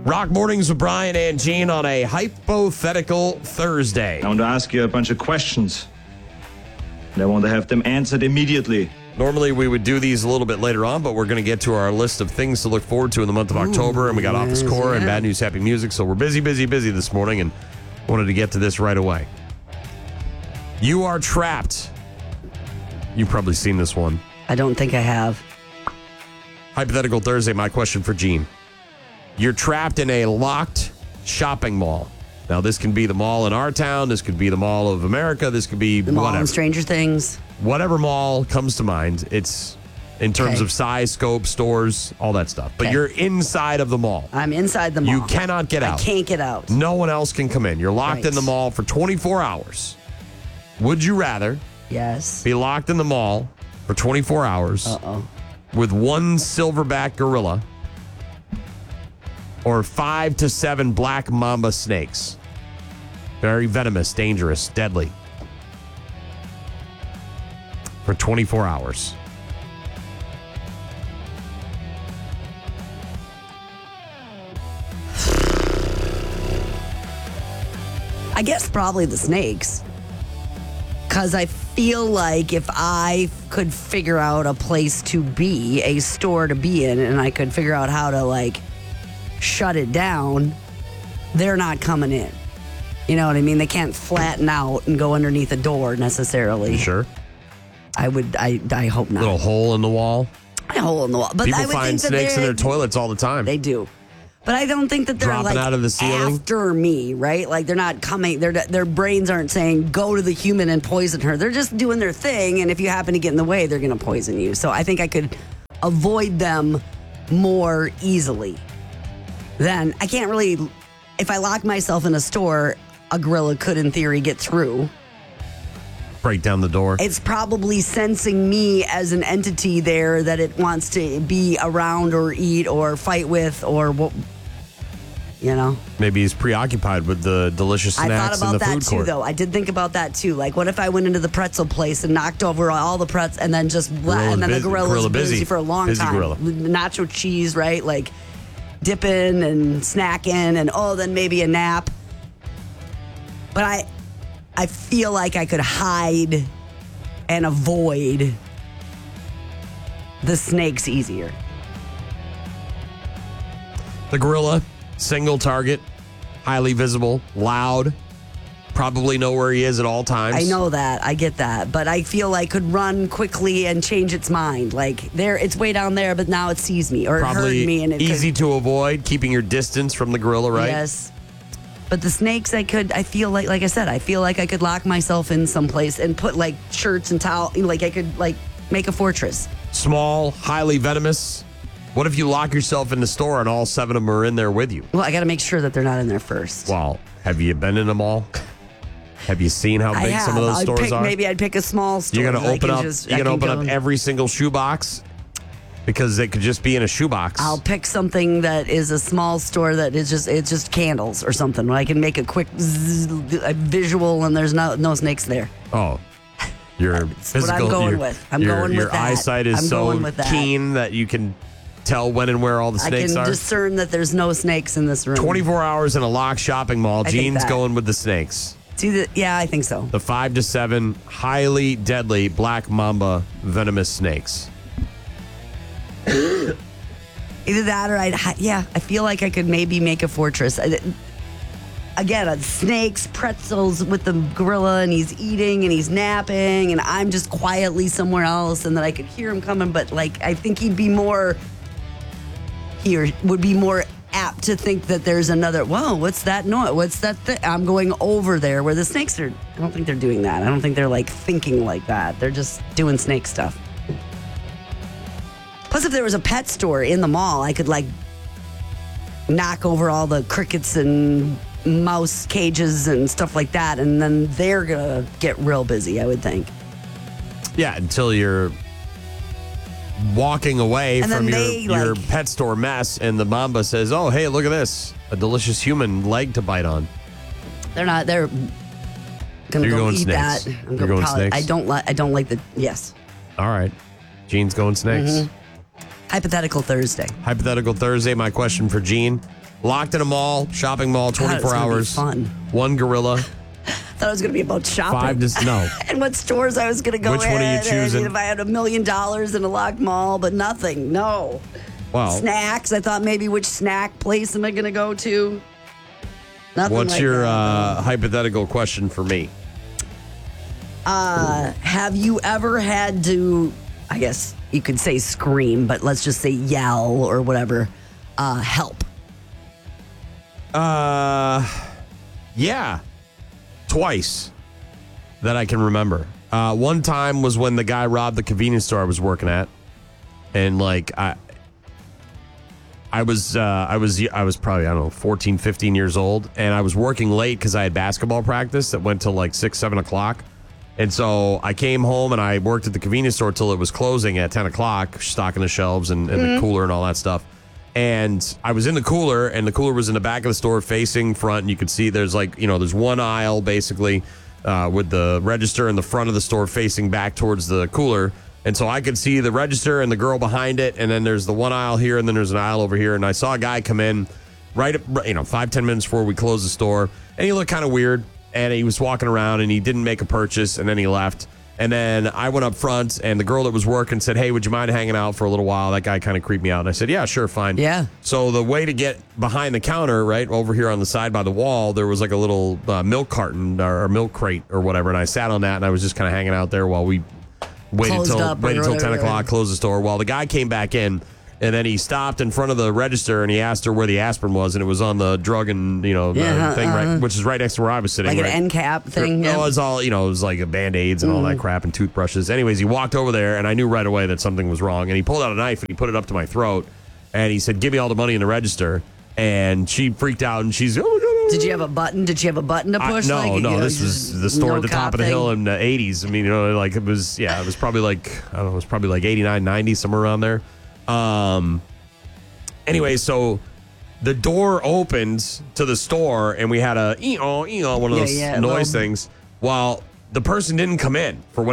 Rock Mornings with Brian and Gene on a hypothetical Thursday. I want to ask you a bunch of questions. And I want to have them answered immediately. Normally we would do these a little bit later on, but we're going to get to our list of things to look forward to in the month of October. And we got Office Core and Bad News Happy Music. So we're busy this morning and wanted to get to this right away. You are trapped. You've probably seen this one. I don't think I have. Hypothetical Thursday, my question for Gene. You're trapped in a locked shopping mall. Now, this can be the mall in our town. This could be the Mall of America. This could be The mall whatever. in Stranger Things. Whatever mall comes to mind. It's in terms of size, scope, stores, all that stuff. But you're inside of the mall. I'm inside the mall. You cannot get out. I can't get out. No one else can come in. You're locked in the mall for 24 hours. Would you rather Yes. be locked in the mall for 24 hours with one silverback gorilla or 5 to 7 black mamba snakes? Very venomous, dangerous, deadly. For 24 hours. I guess probably the snakes. Because I feel like if I could figure out a place to be, a store to be in, and I could figure out how to, like, shut it down, they're not coming in. You know what I mean? They can't flatten out and go underneath a door necessarily. You sure? I hope not. Little hole in the wall. A hole in the wall. But People I would find think that snakes in their toilets all the time. They do. But I don't think that they're Dropping like out of the ceiling? after me, right? Like they're not coming. Their brains aren't saying go to the human and poison her. They're just doing their thing, and if you happen to get in the way, they're going to poison you. So I think I could avoid them more easily. Then I can't really. If I lock myself in a store, a gorilla could, in theory, get through. Break down the door. It's probably sensing me as an entity there that it wants to be around or eat or fight with or what. You know? Maybe he's preoccupied with the delicious snacks I thought in about the that food too, court. though. I did think about that too. Like, what if I went into the pretzel place and knocked over all the pretzels and then just and then the gorilla's busy for a long busy time. Gorilla. Nacho cheese, right? Like dipping and snacking and then maybe a nap. But I feel like I could hide and avoid the snakes easier. The gorilla, single target, highly visible, loud, probably know where he is at all times. I know that. I get that. But I feel like could run quickly and change its mind. Like, it's way down there, but now it sees me or Probably it heard me. And it easy to avoid, keeping your distance from the gorilla, right? Yes. But the snakes, I feel like I said, I feel like I could lock myself in someplace and put like shirts and towel, like I could like make a fortress. Small, highly venomous. What if you lock yourself in the store and all 7 of them are in there with you? Well, I got to make sure that they're not in there first. Well, have you been in a mall? Have you seen how big some of those stores are? Maybe I'd pick a small store. You're gonna open up. You're gonna open up every. every single shoebox because it could just be in a shoebox. I'll pick something that is a small store that is it's just candles or something. Where I can make a quick a visual and there's no snakes there. Oh, your physical. What I'm going with. I'm going with your that. eyesight is I'm so going with that. keen that you can tell when and where all the snakes I are. can discern that there's no snakes in this room. 24 hours in a locked shopping mall. I think Gene's that. going with the snakes. Yeah, I think so. The 5 to 7 highly deadly black mamba venomous snakes. Either that or I feel like I could maybe make a fortress. Again, snakes, pretzels with the gorilla, and he's eating and he's napping, and I'm just quietly somewhere else, and then I could hear him coming. But like, I think he would be more apt to think that there's another. Whoa, what's that noise? What's that thing? I'm going over there where the snakes are. I don't think they're doing that. I don't think they're like thinking like that. They're just doing snake stuff. Plus, if there was a pet store in the mall, I could like knock over all the crickets and mouse cages and stuff like that, and then they're gonna get real busy, I would think. Yeah, until you're walking away And from then your pet store mess, and the mamba says, "Oh, hey, look at this! A delicious human leg to bite on." They're not. They're gonna You're go going eat snakes. that. I'm You're gonna going snakes? I don't like the. Yes. All right, Gene's going snakes. Hypothetical Thursday. Hypothetical Thursday. My question for Gene: Locked in a mall, shopping mall, God, it's 24 gonna be hours. fun. One gorilla. Thought it was going to be about shopping. No. And what stores I was going to go in. Which one are you choosing? And if I had $1 million in a locked mall, but nothing. No. Wow. Snacks. I thought maybe which snack place am I going to go to? Nothing. What's like your that. hypothetical question for me? Have you ever had to, I guess you could say scream, but let's just say yell or whatever, help? Yeah. Twice that I can remember. One time was when the guy robbed the convenience store I was working at. And like I was probably, I don't know, 14, 15 years old, and I was working late because I had basketball practice that went till like 6, 7 o'clock. And so I came home and I worked at the convenience store till it was closing at 10 o'clock, stocking the shelves and the cooler and all that stuff. And I was in the cooler, and the cooler was in the back of the store facing front. And you could see there's like, there's one aisle basically with the register in the front of the store facing back towards the cooler. And so I could see the register and the girl behind it. And then there's the one aisle here, and then there's an aisle over here. And I saw a guy come in right, 5-10 minutes before we closed the store. And he looked kind of weird. And he was walking around, and he didn't make a purchase, and then he left. And then I went up front, and the girl that was working said, "Hey, would you mind hanging out for a little while?" That guy kind of creeped me out. And I said, "Yeah, sure, fine." Yeah. So the way to get behind the counter, right, over here on the side by the wall, there was like a little milk carton or milk crate or whatever. And I sat on that, and I was just kind of hanging out there while we waited till 10 o'clock, closed the store. While the guy came back in, and then he stopped in front of the register, and he asked her where the aspirin was, and it was on the drug and, the thing, right, which is right next to where I was sitting. Like right? an end cap thing? No, it was all, it was like a Band-Aids and all that crap and toothbrushes. Anyways, he walked over there, and I knew right away that something was wrong. And he pulled out a knife, and he put it up to my throat. And he said, "Give me all the money in the register." And she freaked out, and she's, "Oh, my God." Did you have a button? Did she have a button to push? No, this was the store at the top of the hill in the 80s. I mean, it was probably like, I don't know, it was probably like 89, 90, somewhere around there. Anyway, so the door opened to the store, and we had a one of those noise things. While the person didn't come in for whatever